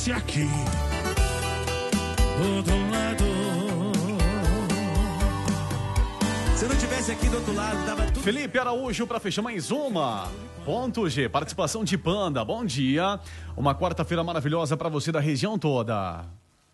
Aqui do outro lado. Se não tivesse aqui do outro lado, tava tudo. Felipe Araújo para fechar mais uma. Ponto G, participação de Panda. Bom dia. Uma quarta-feira maravilhosa para você da região toda.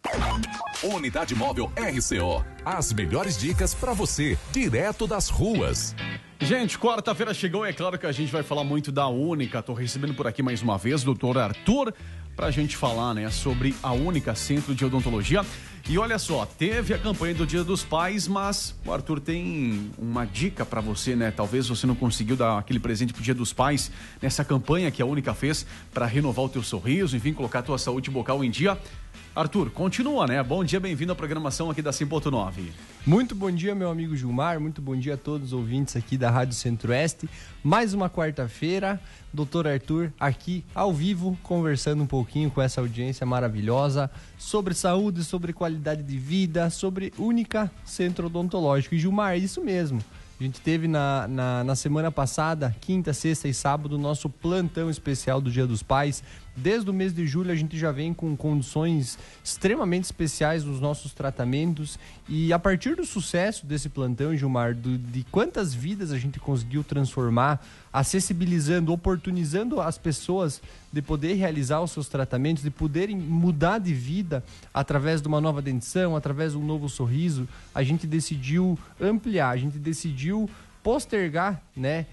Unidade Móvel RCO. As melhores dicas para você, direto das ruas. Gente, quarta-feira chegou e é claro que a gente vai falar muito da Única. Tô recebendo por aqui mais uma vez o doutor Arthur pra gente falar, né, sobre a Única Centro de Odontologia. E olha só, teve a campanha do Dia dos Pais, mas o Arthur tem uma dica pra você, né? Talvez você não conseguiu dar aquele presente pro Dia dos Pais nessa campanha que a Única fez pra renovar o teu sorriso, enfim, colocar a tua saúde bucal em dia. Arthur, continua, né? Bom dia, bem-vindo à programação aqui da 100.9. Muito bom dia, meu amigo Gilmar, muito bom dia a todos os ouvintes aqui da Rádio Centro-Oeste. Mais uma quarta-feira, doutor Arthur aqui ao vivo, conversando um pouquinho com essa audiência maravilhosa sobre saúde, sobre qualidade de vida, sobre Única Centro Odontológico. E Gilmar, isso mesmo. A gente teve na semana passada, quinta, sexta e sábado, nosso plantão especial do Dia dos Pais. Desde o mês de julho a gente já vem com condições extremamente especiais nos nossos tratamentos. E a partir do sucesso desse plantão, Gilmar, de quantas vidas a gente conseguiu transformar, acessibilizando, oportunizando as pessoas de poder realizar os seus tratamentos, de poderem mudar de vida através de uma nova dentição, através de um novo sorriso, a gente decidiu ampliar, a gente decidiu postergar, né,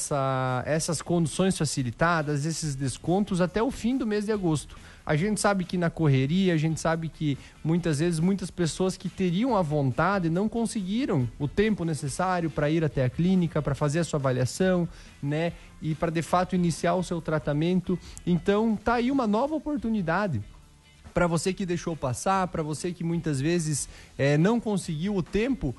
essas condições facilitadas, esses descontos até o fim do mês de agosto. A gente sabe que na correria, a gente sabe que muitas vezes muitas pessoas que teriam a vontade não conseguiram o tempo necessário para ir até a clínica, para fazer a sua avaliação, né? E para de fato iniciar o seu tratamento. Então tá aí uma nova oportunidade para você que deixou passar, para você que muitas vezes não conseguiu o tempo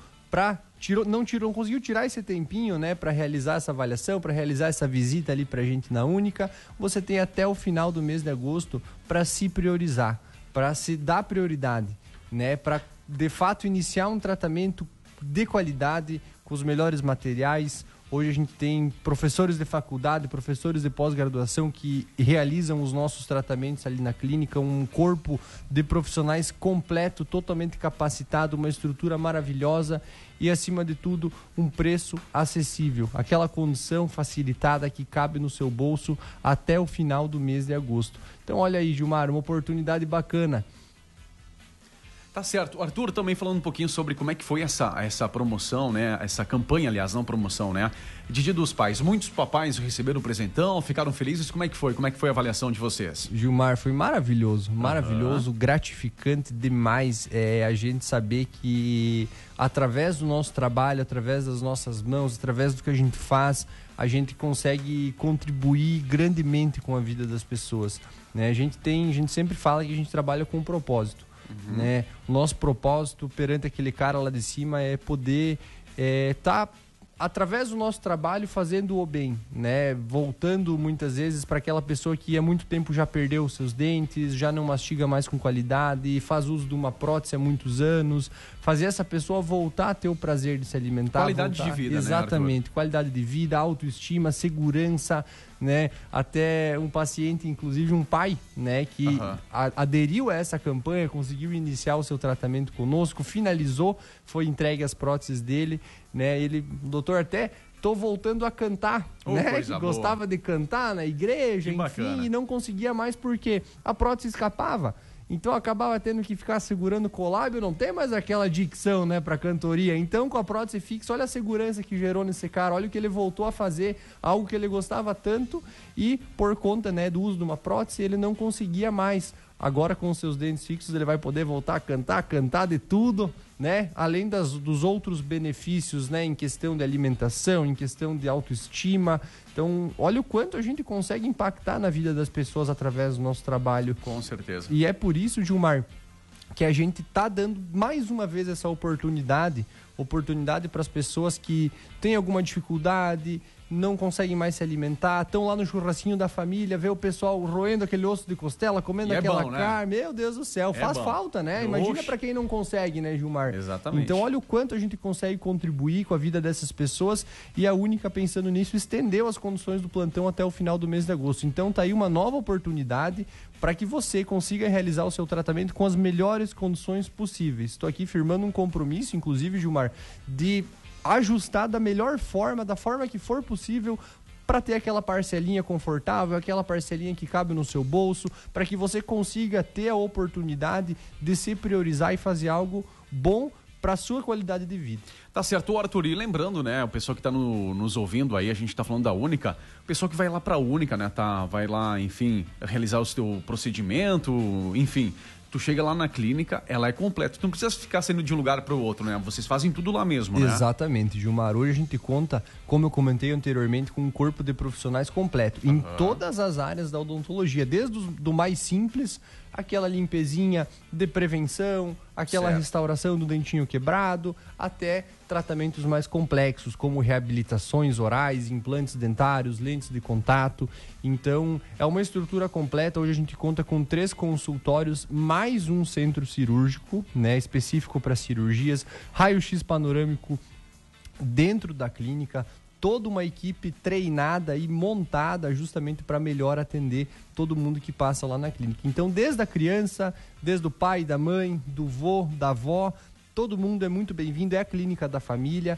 não conseguiu tirar esse tempinho, né, para realizar essa avaliação, para realizar essa visita ali pra gente na Única. Você tem até o final do mês de agosto para se priorizar, para se dar prioridade, né, para de fato iniciar um tratamento de qualidade com os melhores materiais. Hoje a gente tem professores de faculdade, professores de pós-graduação que realizam os nossos tratamentos ali na clínica, um corpo de profissionais completo, totalmente capacitado, uma estrutura maravilhosa e, acima de tudo, um preço acessível. Aquela condição facilitada que cabe no seu bolso até o final do mês de agosto. Então, olha aí, Gilmar, uma oportunidade bacana. Tá certo. Arthur, também falando um pouquinho sobre como é que foi essa promoção, né? Essa campanha, aliás, não promoção, né? De Dia dos Pais. Muitos papais receberam o presentão, ficaram felizes. Como é que foi? Como é que foi a avaliação de vocês? Gilmar, foi maravilhoso, maravilhoso, gratificante demais a gente saber que através do nosso trabalho, através das nossas mãos, através do que a gente faz, a gente consegue contribuir grandemente com a vida das pessoas, né? A gente sempre fala que a gente trabalha com um propósito. Né? O nosso propósito perante aquele cara lá de cima é poder tá através do nosso trabalho fazendo o bem, né? Voltando muitas vezes para aquela pessoa que há muito tempo já perdeu os seus dentes, já não mastiga mais com qualidade, faz uso de uma prótese há muitos anos, fazer essa pessoa voltar a ter o prazer de se alimentar, qualidade de vida, exatamente, né, qualidade de vida, autoestima, segurança, né? Até um paciente, inclusive um pai, né, que aderiu a essa campanha, conseguiu iniciar o seu tratamento conosco, finalizou, foi entregue as próteses dele, né? O doutor até tô voltando a cantar, né? Que gostava de cantar na igreja, enfim, e não conseguia mais porque a prótese escapava. Então acabava tendo que ficar segurando o colábio, não tem mais aquela dicção, né, pra cantoria. Então, com a prótese fixa, olha a segurança que gerou nesse cara, olha o que ele voltou a fazer, algo que ele gostava tanto e por conta, né, do uso de uma prótese, ele não conseguia mais. Agora, com os seus dentes fixos, ele vai poder voltar a cantar de tudo, né? Além dos outros benefícios, né, em questão de alimentação, em questão de autoestima. Então, olha o quanto a gente consegue impactar na vida das pessoas através do nosso trabalho. Com certeza. E é por isso, Gilmar, que a gente está dando mais uma vez essa oportunidade oportunidade para as pessoas que têm alguma dificuldade, não conseguem mais se alimentar, estão lá no churrasquinho da família, vê o pessoal roendo aquele osso de costela, comendo aquela bom, né? carne. Meu Deus do céu, faz bom. falta, né? Imagina para quem não consegue, né, Gilmar? Exatamente. Então, olha o quanto a gente consegue contribuir com a vida dessas pessoas, e a Única, pensando nisso, estendeu as condições do plantão até o final do mês de agosto. Então, tá aí uma nova oportunidade para que você consiga realizar o seu tratamento com as melhores condições possíveis. Estou aqui firmando um compromisso, inclusive, Gilmar, de ajustar da melhor forma, da forma que for possível, para ter aquela parcelinha confortável, aquela parcelinha que cabe no seu bolso, para que você consiga ter a oportunidade de se priorizar e fazer algo bom para a sua qualidade de vida. Tá certo, Arthur, e lembrando, né, o pessoal que tá nos ouvindo aí, a gente tá falando da Única, o pessoal que vai lá pra Única, né, vai lá, enfim, realizar o seu procedimento, enfim, tu chega lá na clínica, ela é completa, tu não precisa ficar saindo de um lugar para o outro, né, vocês fazem tudo lá mesmo, né? Exatamente, Gilmar, hoje a gente conta, como eu comentei anteriormente, com um corpo de profissionais completo, em todas as áreas da odontologia, desde do mais simples, aquela limpezinha de prevenção, aquela restauração do dentinho quebrado, até tratamentos mais complexos, como reabilitações orais, implantes dentários, lentes de contato. Então, é uma estrutura completa. Hoje a gente conta com 3 consultórios, mais um centro cirúrgico, né, específico para cirurgias, raio-x panorâmico dentro da clínica, toda uma equipe treinada e montada justamente para melhor atender todo mundo que passa lá na clínica. Então, desde a criança, desde o pai, da mãe, do vô, da avó, todo mundo é muito bem-vindo, é a clínica da família,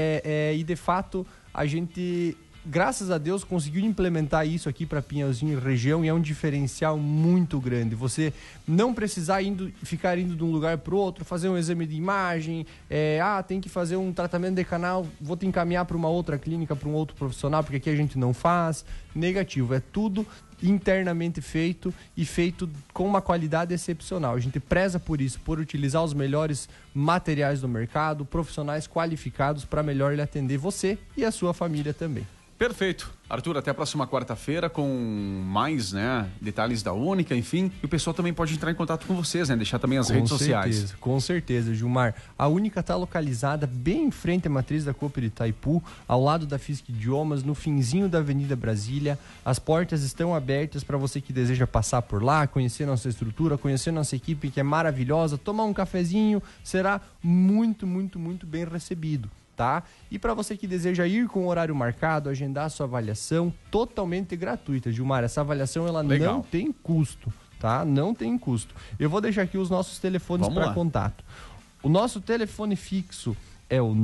e de fato a gente, graças a Deus, conseguiu implementar isso aqui para Pinhalzinho e região, e é um diferencial muito grande. Você não precisar ficar indo de um lugar para o outro, fazer um exame de imagem, tem que fazer um tratamento de canal, vou te encaminhar para uma outra clínica, para um outro profissional, porque aqui a gente não faz. Negativo, é tudo internamente feito e feito com uma qualidade excepcional. A gente preza por isso, por utilizar os melhores materiais do mercado, profissionais qualificados para melhor lhe atender você e a sua família também. Perfeito. Arthur, até a próxima quarta-feira com mais, né, detalhes da Única, enfim. E o pessoal também pode entrar em contato com vocês, né? Deixar também as redes sociais. Com certeza, Gilmar. A Única está localizada bem em frente à matriz da Copa de Itaipu, ao lado da Fisk Idiomas, no finzinho da Avenida Brasília. As portas estão abertas para você que deseja passar por lá, conhecer nossa estrutura, conhecer nossa equipe, que é maravilhosa, tomar um cafezinho, será muito, muito, muito bem recebido. Tá? E para você que deseja ir com o horário marcado, agendar a sua avaliação totalmente gratuita, Gilmar. Essa avaliação ela não tem custo, tá? Não tem custo. Eu vou deixar aqui os nossos telefones para contato. O nosso telefone fixo é o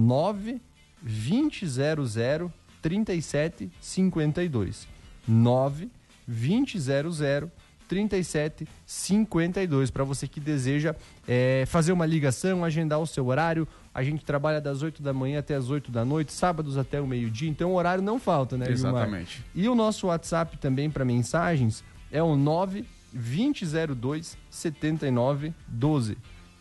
9-2000 3752. 9-2000 3752, para você que deseja fazer uma ligação, agendar o seu horário. A gente trabalha das 8 da manhã até as 8 da noite, sábados até o meio-dia, então o horário não falta, né, Gilmar? Exatamente. E o nosso WhatsApp também para mensagens é o 9-2002 7912.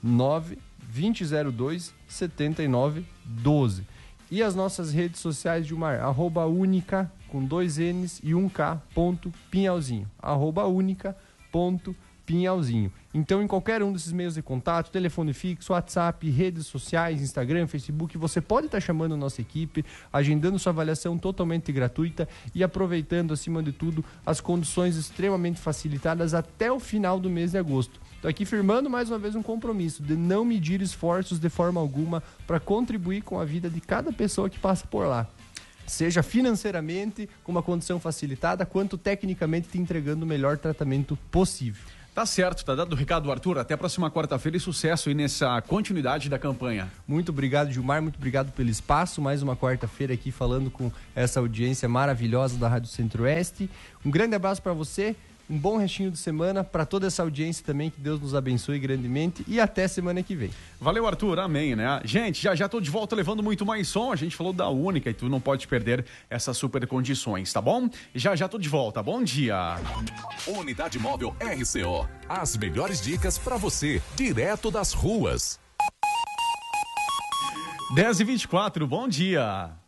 9-2002 7912. E as nossas redes sociais, Gilmar, @única com 2 N's e 1K Pinhalzinho. @única.pinhalzinho. Então, em qualquer um desses meios de contato, telefone fixo, WhatsApp, redes sociais, Instagram, Facebook, você pode estar chamando a nossa equipe, agendando sua avaliação totalmente gratuita e aproveitando, acima de tudo, as condições extremamente facilitadas até o final do mês de agosto. Estou aqui firmando mais uma vez um compromisso de não medir esforços de forma alguma para contribuir com a vida de cada pessoa que passa por lá. Seja financeiramente, com uma condição facilitada, quanto tecnicamente te entregando o melhor tratamento possível. Tá certo, tá dado o recado, Arthur. Até a próxima quarta-feira e sucesso aí nessa continuidade da campanha. Muito obrigado, Gilmar, muito obrigado pelo espaço. Mais uma quarta-feira aqui falando com essa audiência maravilhosa da Rádio Centro-Oeste. Um grande abraço para você. Um bom restinho de semana para toda essa audiência também, que Deus nos abençoe grandemente e até semana que vem. Valeu, Arthur, amém, né? Gente, já tô de volta levando muito mais som, a gente falou da Única e tu não pode perder essas super condições, tá bom? Já tô de volta, bom dia! Unidade Móvel RCO, as melhores dicas para você, direto das ruas. 10h24, bom dia!